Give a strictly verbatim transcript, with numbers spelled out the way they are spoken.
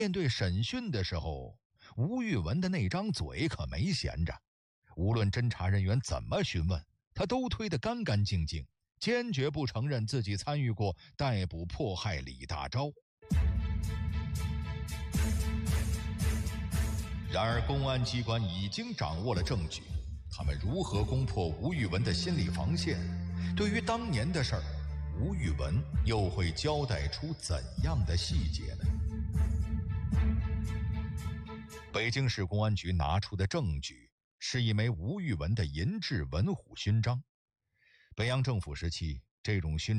面对审讯的时候，吴玉文的那张嘴可没闲着，无论侦查人员怎么询问，他都推得干干净净，坚决不承认自己参与过逮捕迫害李大钊。然而公安机关已经掌握了证据，他们如何攻破吴玉文的心理防线？对于当年的事儿，吴玉文又会交代出怎样的细节呢？北京市公安局拿出的证据是一枚吴玉文的银质文虎勋章。北洋政府时期，这种勋